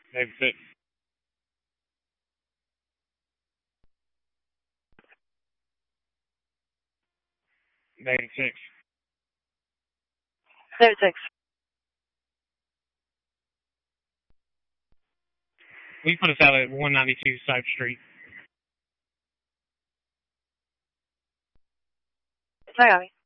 Negative 6. Negative 6. Negative 6. We put us out at 192 Cypher Street. Miami.